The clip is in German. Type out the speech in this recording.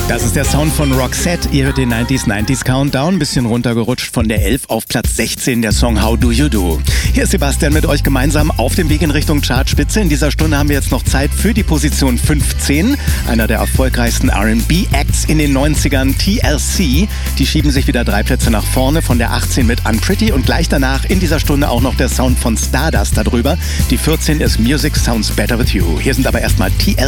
Das ist der Sound von Roxette. Ihr hört den 90s Countdown. Ein bisschen runtergerutscht von der 11 auf Platz 16, der Song How Do You Do. Hier ist Sebastian mit euch gemeinsam auf dem Weg in Richtung Chartspitze. In dieser Stunde haben wir jetzt noch Zeit für die Position 15. Einer der erfolgreichsten R&B-Acts in den 90ern, TLC. Die schieben sich wieder 3 Plätze nach vorne von der 18 mit Unpretty. Und gleich danach in dieser Stunde auch noch der Sound von Stardust darüber. Die 14 ist Music Sounds Better With You. Hier sind aber erstmal TLC.